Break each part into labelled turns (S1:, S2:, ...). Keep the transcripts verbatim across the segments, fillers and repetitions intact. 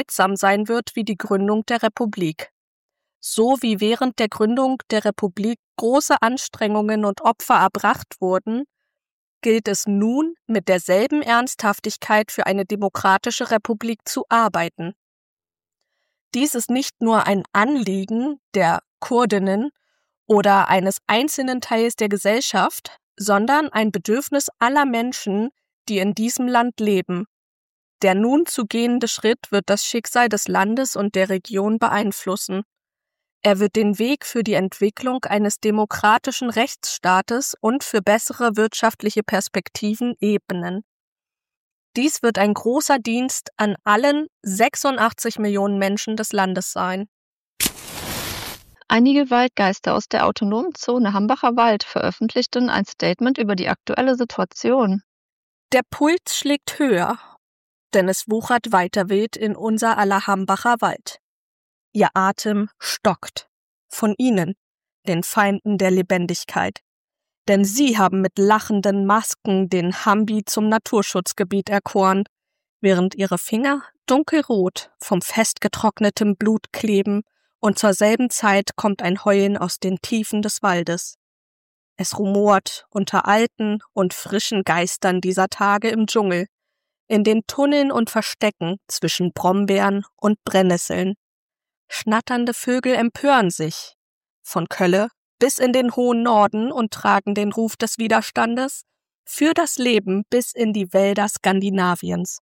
S1: bedeutsam sein wird wie die Gründung der Republik. So wie während der Gründung der Republik große Anstrengungen und Opfer erbracht wurden, gilt es nun, mit derselben Ernsthaftigkeit für eine demokratische Republik zu arbeiten. Dies ist nicht nur ein Anliegen der Kurdinnen oder eines einzelnen Teils der Gesellschaft, sondern ein Bedürfnis aller Menschen, die in diesem Land leben. Der nun zu gehende Schritt wird das Schicksal des Landes und der Region beeinflussen. Er wird den Weg für die Entwicklung eines demokratischen Rechtsstaates und für bessere wirtschaftliche Perspektiven ebnen. Dies wird ein großer Dienst an allen sechsundachtzig Millionen Menschen des Landes sein.
S2: Einige Waldgeister aus der autonomen Zone Hambacher Wald veröffentlichten ein Statement über die aktuelle Situation.
S1: Der Puls schlägt höher, denn es wuchert weiter wild in unser aller Hambacher Wald. Ihr Atem stockt. Von ihnen, den Feinden der Lebendigkeit. Denn sie haben mit lachenden Masken den Hambi zum Naturschutzgebiet erkoren, während ihre Finger dunkelrot vom festgetrocknetem Blut kleben und zur selben Zeit kommt ein Heulen aus den Tiefen des Waldes. Es rumort unter alten und frischen Geistern dieser Tage im Dschungel, in den Tunneln und Verstecken zwischen Brombeeren und Brennnesseln. Schnatternde Vögel empören sich, von Kölle bis in den hohen Norden und tragen den Ruf des Widerstandes für das Leben bis in die Wälder Skandinaviens.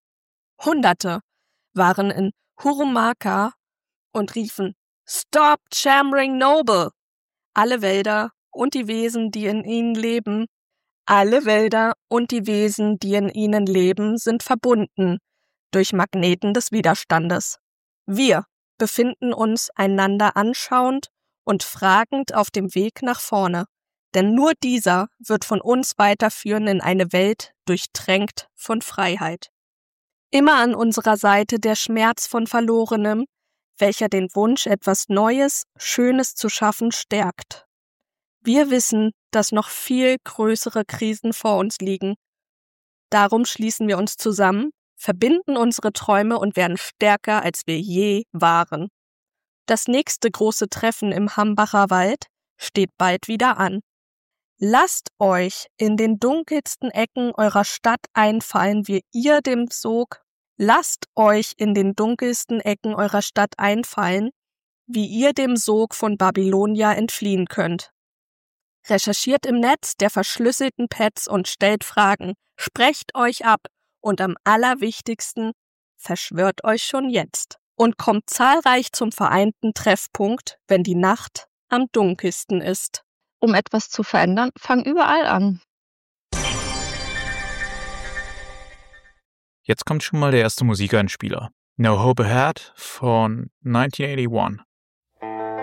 S1: Hunderte waren in Hurumaka und riefen »Stop Chamring Noble!« Alle Wälder und die Wesen, die in ihnen leben, alle Wälder und die Wesen, die in ihnen leben, sind verbunden durch Magneten des Widerstandes. Wir befinden uns einander anschauend und fragend auf dem Weg nach vorne, denn nur dieser wird von uns weiterführen in eine Welt durchtränkt von Freiheit. Immer an unserer Seite der Schmerz von Verlorenem, welcher den Wunsch, etwas Neues, Schönes zu schaffen, stärkt. Wir wissen, dass noch viel größere Krisen vor uns liegen. Darum schließen wir uns zusammen, verbinden unsere Träume und werden stärker, als wir je waren. Das nächste große Treffen im Hambacher Wald steht bald wieder an. Lasst euch in den dunkelsten Ecken eurer Stadt einfallen, wie ihr dem Sog, lasst euch in den dunkelsten Ecken eurer Stadt einfallen, wie ihr dem Sog von Babylonia entfliehen könnt. Recherchiert im Netz der verschlüsselten Pads und stellt Fragen, sprecht euch ab und am allerwichtigsten, verschwört euch schon jetzt und kommt zahlreich zum vereinten Treffpunkt, wenn die Nacht am dunkelsten ist.
S2: Um etwas zu verändern, fang überall an.
S3: Jetzt kommt schon mal der erste Musikeinspieler. No Hope Ahead von neunzehnhunderteinundachtzig.